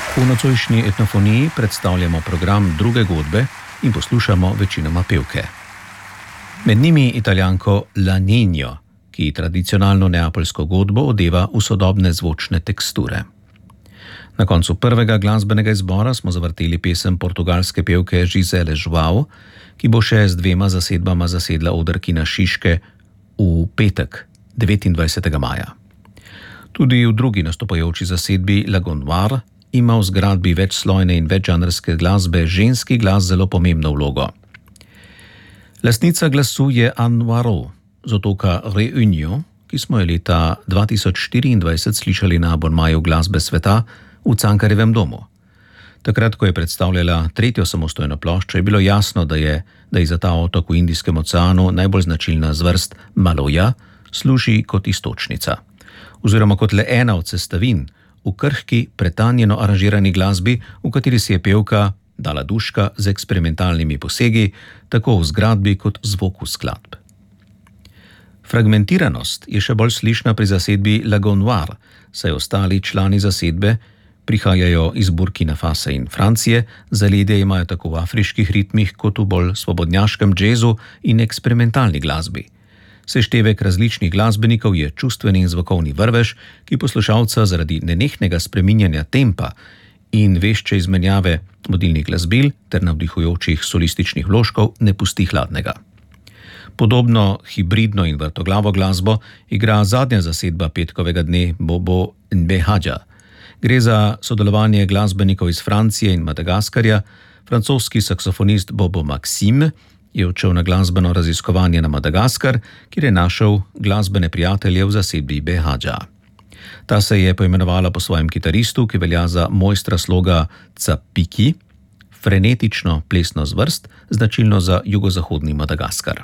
V nocojšnji etnofoniji predstavljamo program druge godbe in poslušamo večinoma pevke. Med njimi Italijanko La Niño, ki tradicionalno neapoljsko godbo odeva v sodobne zvočne teksture. Na koncu prvega glasbenega izbora smo zavrteli pesem portugalske pevke Gisele João, ki bo še z 2 zasedbama zasedla oder Kina Šiške v petek, 29. maja. Tudi v drugi nastopajoči zasedbi Lagon Noir ima v zgradbi večslojne in večžanrske glasbe ženski glas zelo pomembno vlogo. Lastnica glasu je Anne Noirot z otoka Réunion, ki smo jo leta 2024 slišali na abonmaju glasbe sveta v Cankarjevem domu. Takrat, ko je predstavljala 3. samostojno ploščo, je bilo jasno, da je za ta otok v Indijskem oceanu najbolj značilna zvrst Maloja služi kot iztočnica. Oziroma kot le ena od sestavin v krhki, pretanjeno aranžirani glasbi, v kateri si je pevka dala duška z eksperimentalnimi posegi, tako v zgradbi kot zvoku skladb. Fragmentiranost je še bolj slišna pri zasedbi Lagon Noir, saj ostali člani zasedbe prihajajo iz Burkina Fasa in Francije, zaledje imajo tako v afriških ritmih kot v bolj svobodnjaškem džezu in eksperimentalni glasbi. Seštevek različnih glasbenikov je čustveni in zvokovni vrvež, ki poslušalca zaradi nenehnega spreminjanja tempa in vešče izmenjave vodilnih glasbil ter navdihujočih solističnih vložkov ne pusti hladnega. Podobno hibridno in vrtoglavo glasbo igra zadnja zasedba petkovega dne Bobo Nbehadja. Gre za sodelovanje glasbenikov iz Francije in Madagaskarja. Francoski saksofonist Bobo Maxime je odšel na glasbeno raziskovanje na Madagaskar, kjer je našel glasbene prijatelje v zasedbi Behadja. Ta se je poimenovala po svojem kitaristu, ki velja za mojstra sloga capiki, frenetično plesno zvrst, značilno za jugozahodni Madagaskar.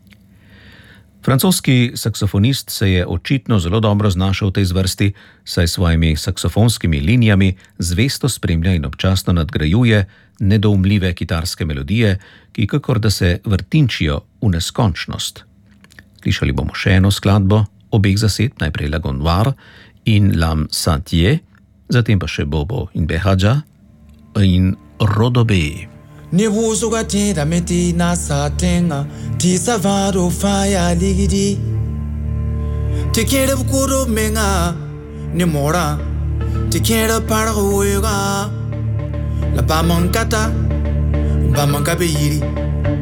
Francoski saksofonist se je očitno zelo dobro znašel v tej zvrsti, saj svojimi saksofonskimi linijami zvesto spremlja in občasno nadgrajuje nedoumljive kitarske melodije, ki kakor da se vrtinčijo v neskončnost. Slišali bomo še eno skladbo obeh zased, najprej Lagon Noir in L'Âme Saintier, zatem pa še Bobo Nbehadja in Rodobé. Ni huzuga tida meti na satenga ti savaro faya ligidi tikere bukuro menga ni mora tikere parwega la bamankata bamankabe yiri